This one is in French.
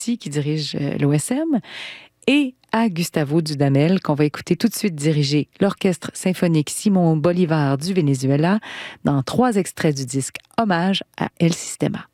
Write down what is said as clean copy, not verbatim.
qui dirige l'OSM, et à Gustavo Dudamel, qu'on va écouter tout de suite diriger l'Orchestre symphonique Simon Bolivar du Venezuela dans 3 extraits du disque Hommage à El Sistema.